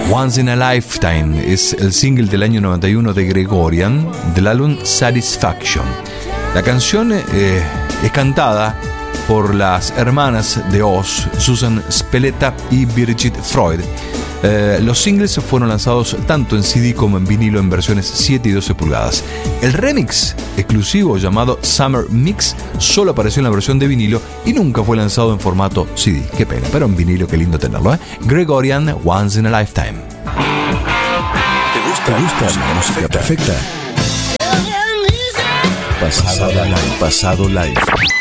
Once in a Lifetime es el single del año 91 de Gregorian, del álbum Satisfaction. La canción es cantada por las hermanas de Oz, Susan Speleta y Birgit Freud. Los singles fueron lanzados tanto en CD como en vinilo en versiones 7 y 12 pulgadas. El remix exclusivo llamado Summer Mix solo apareció en la versión de vinilo y nunca fue lanzado en formato CD. Qué pena, pero en vinilo qué lindo tenerlo, ¿eh? Gregorian, Once in a Lifetime. ¿Te gusta la música perfecta? Pasado live.